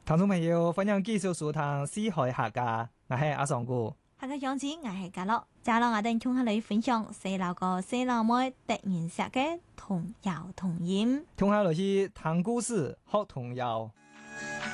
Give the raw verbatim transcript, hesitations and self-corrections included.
聽眾朋友，歡迎繼續收聽《四海客家》，我係阿尚哥。 下個樣子我係嘉樂，嘉樂我哋同下你分享細路哥細路妹突然寫嘅童謠童音， 聽下來去聽故事學童謠。